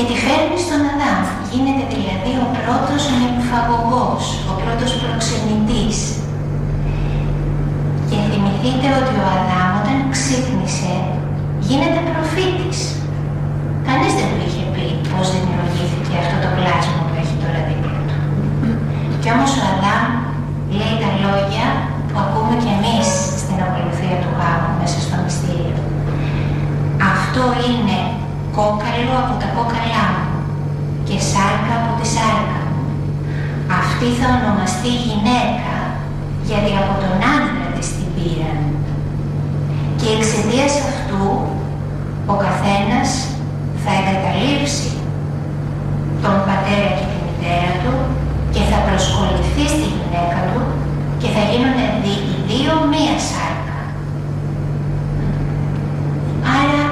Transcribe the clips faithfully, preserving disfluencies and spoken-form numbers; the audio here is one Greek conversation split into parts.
και τη φέρνει στον Αδάμ. Γίνεται δηλαδή ο πρώτος νυμφαγωγός, ο πρώτος προξενητής. Και θυμηθείτε ότι ο Αδάμ όταν ξύπνησε γίνεται προφήτης. Κανείς δεν του είχε πει πώς δημιουργήθηκε αυτό το πλάσμα που έχει τώρα δίπλα του. Κι όμως ο Αδάμ λέει τα λόγια που ακούμε κι εμείς στην ακολουθία του γάμου μέσα στο μυστήριο. Αυτό είναι κόκαλο από τα κόκαλά μου και σάρκα από τη σάρκα μου. Αυτή θα ονομαστεί γυναίκα, γιατί από τον άντρα της την πήραν. Και εξαιτίας αυτού ο καθένας θα εγκαταλείψει τον πατέρα και τη μητέρα του και θα προσκοληθεί στη γυναίκα του και θα γίνουν οι δύο μία σάρκα. Άρα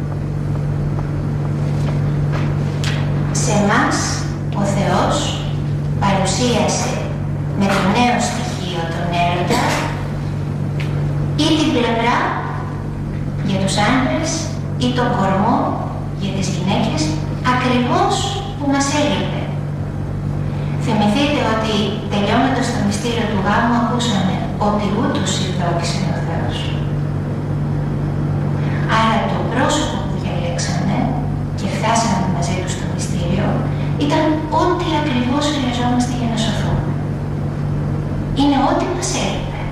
σε εμάς ο Θεός παρουσίασε με το νέο στοιχείο τον έρωτα ή την πλευρά για τους άντρες ή τον κορμό για τις γυναίκες ακριβώς που μας έλειπε. Θυμηθείτε ότι τελειώνοντας το μυστήριο του γάμου ακούσαμε ότι ούτως ευδόκησε ο Θεός. Άρα το πρόσωπο που διαλέξαμε και φτάσαμε μαζί του στο μυστήριο ήταν ό,τι ακριβώς χρειαζόμαστε για να σωθούμε. Είναι ό,τι μας έλειπε.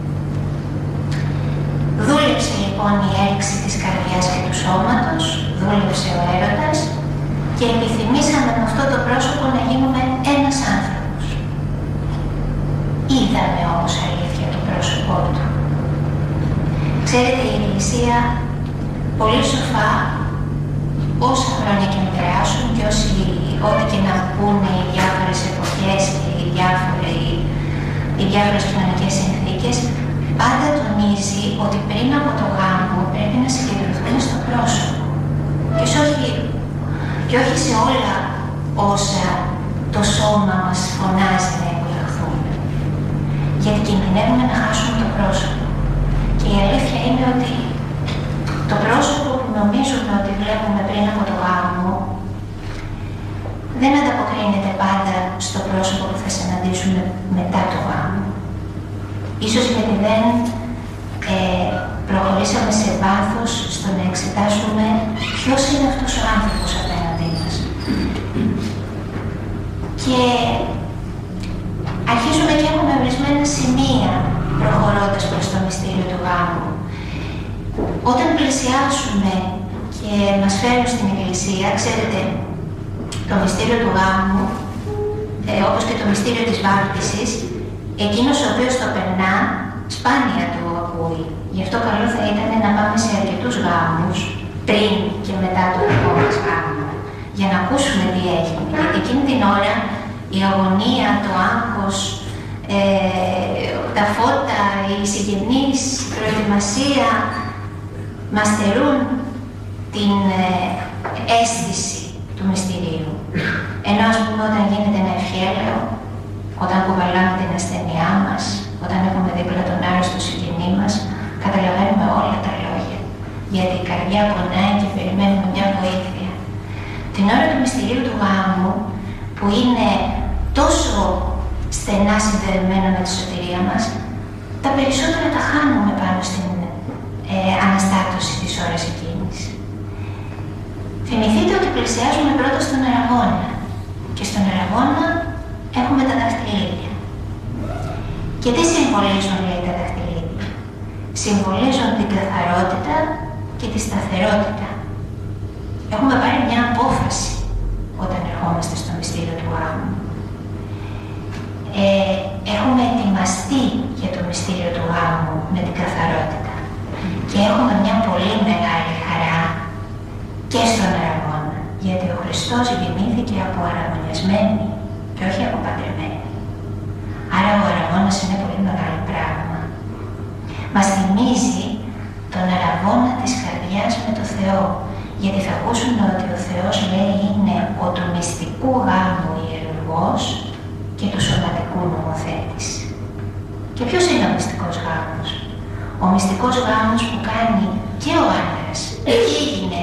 Δούλεψε λοιπόν η έλξη της καρδιάς και του σώματος, δούλεψε ο έρωτας και επιθυμήσαμε με αυτό το πρόσωπο να γίνουμε ένας άνθρωπος. Είδαμε όμως αλήθεια το πρόσωπό του. Ξέρετε, η Εκκλησία πολύ σοφά, όσα χρόνια και να περάσουν και όσοι, ό,τι και να πούνε οι διάφορες εποχές και οι, διάφοροι, οι διάφορες κοινωνικές συνθήκες, πάντα τονίζει ότι πριν από το γάμο πρέπει να συγκεντρωθούμε στο πρόσωπο και όχι, και όχι σε όλα όσα το σώμα μας φωνάζει να υποδεχθούμε. Γιατί κινδυνεύουμε να χάσουμε το πρόσωπο. Και η αλήθεια είναι ότι το πρόσωπο που νομίζουμε ότι βλέπουμε πριν από το γάμο δεν ανταποκρίνεται πάντα στο πρόσωπο που θα συναντήσουμε μετά το γάμο. Ίσως γιατί δεν ε, προχωρήσαμε σε βάθος στο να εξετάσουμε ποιος είναι αυτός ο άνθρωπος απέναντί μας. Και αρχίζουμε και έχουμε ορισμένα σημεία προχωρώντας προς το μυστήριο του γάμου. Όταν πλησιάσουμε και μας φέρουν στην Εκκλησία, ξέρετε, το μυστήριο του γάμου, ε, όπως και το μυστήριο της βάπτισης, εκείνος ο οποίος το περνά, σπάνια το ακούει. Γι' αυτό καλό θα ήταν να πάμε σε αρκετούς γάμους, πριν και μετά το δικό μας γάμο, για να ακούσουμε τι έγινε. Γιατί εκείνη την ώρα η αγωνία, το άγχος, ε, τα φώτα, η συγγενής προετοιμασία μας στερούν την ε, αίσθηση του μυστηρίου. Ενώ ας πούμε όταν γίνεται ένα ευχέλαιο, όταν κουβαλάμε την ασθένειά μας, όταν έχουμε δίπλα τον άρρωστο συγγενή μας, καταλαβαίνουμε όλα τα λόγια. Γιατί η καρδιά πονάει και περιμένουμε μια βοήθεια. Την ώρα του μυστηρίου του γάμου, που είναι τόσο στενά συνδεδεμένο με τη σωτηρία μας, τα περισσότερα τα χάνουμε πάνω στην ε, αναστάτωση της ώρας εκείνης. Θυμηθείτε ότι πλησιάζουμε πρώτα στον αραγώνα και στον αραγώνα έχουμε τα δαχτυλίδια. Και τι συμβολίζουν, λέει, τα δαχτυλίδια? Συμβολίζουν την καθαρότητα και τη σταθερότητα. Έχουμε πάρει μια απόφαση όταν ερχόμαστε στο μυστήριο του γάμου. Ε, έχουμε ετοιμαστεί για το μυστήριο του γάμου με την καθαρότητα. Και έχουμε μια πολύ μεγάλη χαρά και στον αραγώνα, γιατί ο Χριστός γεννήθηκε από αραγωνιασμένη και όχι από παντρεμένη. Άρα ο αραγώνας είναι πολύ μεγάλο πράγμα. Μας θυμίζει τον αραγώνα της καρδιάς με το Θεό, γιατί θα ακούσουν ότι ο Θεός, λέει, είναι ο του μυστικού γάμου ιερουργός και του σωματικού νομοθέτης. Και ποιος είναι ο μυστικός γάμος? Ο μυστικός γάμος που κάνει και ο άντρας και η γυναίκα